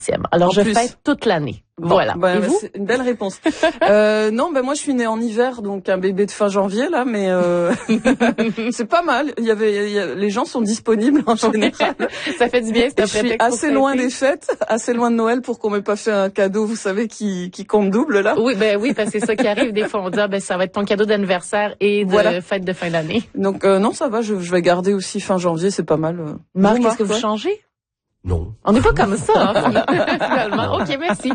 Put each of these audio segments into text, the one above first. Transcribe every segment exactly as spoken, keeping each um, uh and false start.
Alors, en je plus. fête toute l'année. Bon, voilà. Bah, Et vous? c'est une belle réponse. euh, non, ben moi je suis née en hiver, donc un bébé de fin janvier là, mais euh, c'est pas mal. Il y avait, il y a, les gens sont disponibles en général. Ça fait du bien. C'est un Et je suis prétexte assez pour loin fêter. des fêtes, assez loin de Noël pour qu'on m'ait pas fait un cadeau, vous savez, qui qui compte double là. Oui, ben oui, parce que c'est ça qui arrive des fois. On dit ah, ben ça va être ton cadeau d'anniversaire et de Voilà. fête de fin d'année. Donc euh, non, ça va. Je, je vais garder aussi fin janvier, c'est pas mal. Euh. Marc, Vous, est-ce que vous ouais. changez? Non. On n'est pas comme ça, hein, finalement. Ok, merci.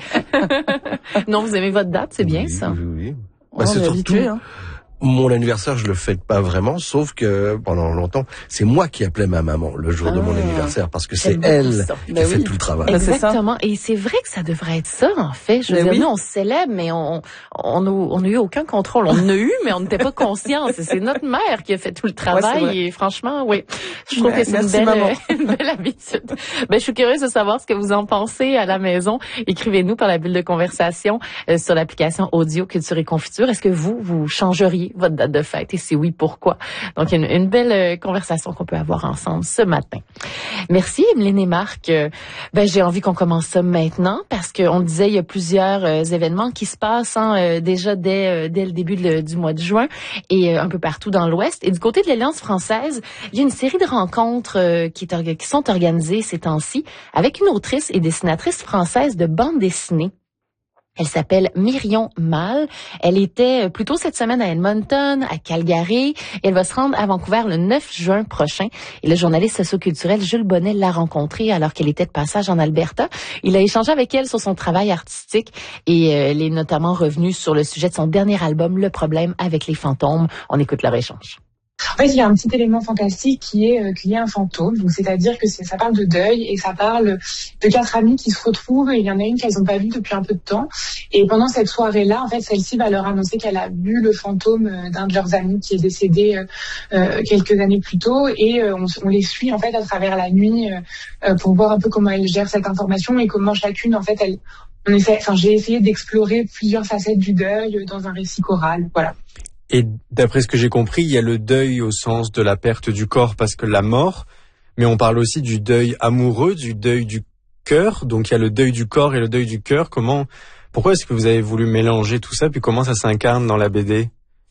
Non, vous aimez votre date, c'est bien Oui, ça. Oui, oui. Oh, Bah, on c'est est surtout, habitué, hein. mon anniversaire, je le fête pas vraiment, sauf que pendant longtemps, c'est moi qui appelais ma maman le jour Ah, de mon anniversaire, parce que c'est j'aime beaucoup elle ça. qui Ben fait oui. tout le travail. Ben, c'est ça. Exactement. Et c'est vrai que ça devrait être ça, en fait. Je veux Ben dire, oui. nous, on célèbre, mais on on n'a on a eu aucun contrôle. On en a eu, mais on n'était pas conscient. C'est, c'est notre mère qui a fait tout le travail. Ouais, et franchement, oui, je trouve Ben, que c'est une merci, belle, maman. une belle habitude. Ben, je suis curieuse de savoir ce que vous en pensez à la maison. Écrivez-nous par la bulle de conversation euh, sur l'application Audio Culture et Confiture. Est-ce que vous, vous changeriez votre date de fête? Et si oui, pourquoi? Donc, une, une belle euh, conversation qu'on peut avoir ensemble ce matin. Merci, Emeline et Marc. Euh, ben, j'ai envie qu'on commence ça maintenant parce qu'on disait il y a plusieurs euh, événements qui se passent hein, euh, déjà dès, euh, dès le début de, du mois de juin et euh, un peu partout dans l'Ouest. Et du côté de l'Alliance française, il y a une série de rencontres euh, qui, est orga- qui sont organisées ces temps-ci avec une autrice et dessinatrice française de bande dessinée. Elle s'appelle Myrion Mal. Elle était plutôt cette semaine à Edmonton, à Calgary, et elle va se rendre à Vancouver le neuf juin prochain. Et le journaliste socioculturel Jules Bonnet l'a rencontrée alors qu'elle était de passage en Alberta. Il a échangé avec elle sur son travail artistique et euh, elle est notamment revenue sur le sujet de son dernier album, Le problème avec les fantômes. On écoute leur échange. En fait, il y a un petit élément fantastique qui est euh, qu'il y a un fantôme. Donc, c'est-à-dire que c'est, ça parle de deuil et ça parle de quatre amies qui se retrouvent et il y en a une qu'elles n'ont pas vue depuis un peu de temps. Et pendant cette soirée-là, en fait, celle-ci va leur annoncer qu'elle a vu le fantôme d'un de leurs amis qui est décédé euh, euh, quelques années plus tôt et euh, on, on les suit en fait à travers la nuit euh, pour voir un peu comment elles gèrent cette information et comment chacune, en fait, elle, on essaie, enfin, j'ai essayé d'explorer plusieurs facettes du deuil dans un récit choral. Voilà. Et d'après ce que j'ai compris, il y a le deuil au sens de la perte du corps parce que la mort, mais on parle aussi du deuil amoureux, du deuil du cœur. Donc il y a le deuil du corps et le deuil du cœur. Comment, pourquoi est-ce que vous avez voulu mélanger tout ça, puis comment ça s'incarne dans la B D?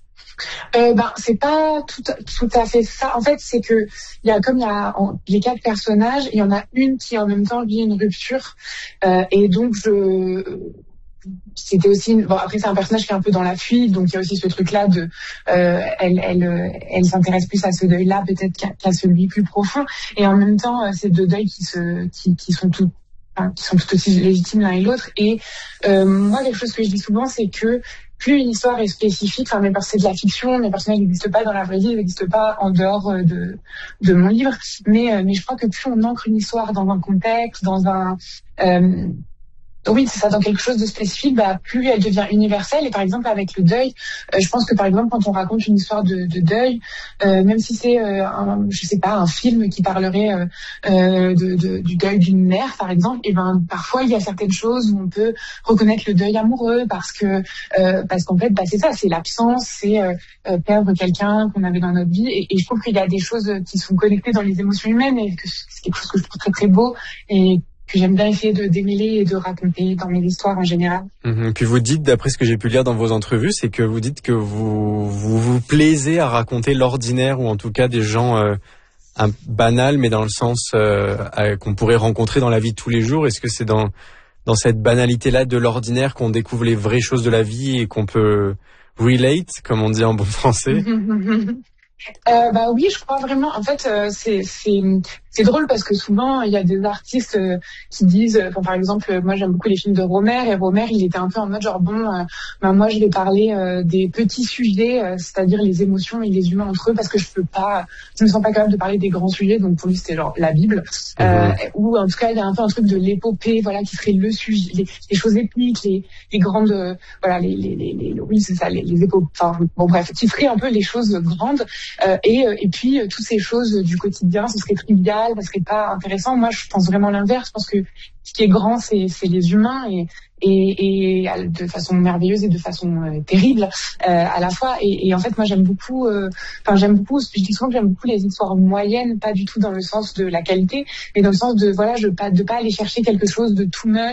Euh, ben c'est pas tout, tout à fait ça. En fait, c'est que il y a comme il y a en, les quatre personnages, il y en a une qui en même temps vit une rupture euh, et donc je c'était aussi une... bon, après c'est un personnage qui est un peu dans la fuite, donc il y a aussi ce truc là de euh, elle elle elle s'intéresse plus à ce deuil là peut-être qu'à, qu'à celui plus profond et en même temps c'est deux deuils qui se qui qui sont tout enfin, qui sont tout aussi légitimes l'un et l'autre et euh, moi quelque chose que je dis souvent c'est que plus une histoire est spécifique, enfin, mais parce que c'est de la fiction, mes personnages n'existent pas dans la vraie vie, ils n'existent pas en dehors de, de mon livre, mais, mais je crois que plus on ancre une histoire dans un contexte, dans un, euh, oui, c'est ça, dans quelque chose de spécifique, bah, plus elle devient universelle. Et par exemple, avec le deuil, euh, je pense que par exemple, quand on raconte une histoire de, de deuil, euh, même si c'est, euh, un, je sais pas, un film qui parlerait euh, euh, de, de, du deuil d'une mère, par exemple, et ben parfois il y a certaines choses où on peut reconnaître le deuil amoureux parce que euh, parce qu'en fait, bah, c'est ça, c'est l'absence, c'est euh, euh, perdre quelqu'un qu'on avait dans notre vie. Et, et je trouve qu'il y a des choses qui sont connectées dans les émotions humaines et que c'est quelque chose que je trouve très très beau et que j'aime bien essayer de démêler et de raconter dans mes histoires en général. Mmh. Puis vous dites, d'après ce que j'ai pu lire dans vos entrevues, c'est que vous dites que vous vous, vous plaisez à raconter l'ordinaire ou en tout cas des gens euh, un, banals, mais dans le sens euh, à, qu'on pourrait rencontrer dans la vie de tous les jours. Est-ce que c'est dans dans cette banalité-là de l'ordinaire qu'on découvre les vraies choses de la vie et qu'on peut relate, comme on dit en bon français? Euh, bah oui, je crois vraiment. En fait, euh, c'est c'est c'est drôle parce que souvent il y a des artistes euh, qui disent, euh, par exemple, moi j'aime beaucoup les films de Rohmer et Rohmer il était un peu en mode genre bon, euh, bah, moi je vais parler euh, des petits sujets, euh, c'est-à-dire les émotions et les humains entre eux parce que je peux pas, je me sens pas capable de parler des grands sujets. Donc pour lui c'était genre la Bible, euh, mmh. ou en tout cas il y a un peu un truc de l'épopée, voilà, qui serait le sujet, les, les choses épiques, les les grandes, euh, voilà, les les les, les oui c'est ça, les, les épopées. Enfin bon bref, qui ferait un peu les choses grandes. Euh, et, et puis euh, toutes ces choses du quotidien, ce serait trivial, ce serait pas intéressant. Moi, je pense vraiment l'inverse. Je pense que ce qui est grand, c'est, c'est les humains et, et, et de façon merveilleuse et de façon euh, terrible euh, à la fois. Et, et en fait, moi, j'aime beaucoup. Enfin, euh, j'aime beaucoup. Je dis souvent que j'aime beaucoup les histoires moyennes, pas du tout dans le sens de la qualité, mais dans le sens de voilà, je pas de pas aller chercher quelque chose de too much.